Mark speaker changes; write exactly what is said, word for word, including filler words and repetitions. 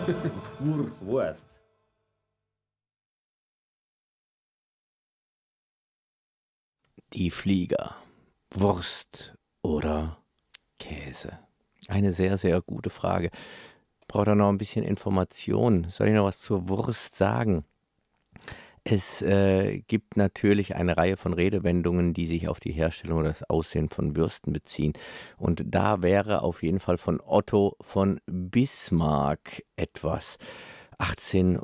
Speaker 1: Wurst.
Speaker 2: Wurst.
Speaker 3: Die Flieger. Wurst oder Käse? Eine sehr, sehr gute Frage. Braucht da noch ein bisschen Information. Soll ich noch was zur Wurst sagen? Es äh, gibt natürlich eine Reihe von Redewendungen, die sich auf die Herstellung oder das Aussehen von Würsten beziehen. Und da wäre auf jeden Fall von Otto von Bismarck etwas.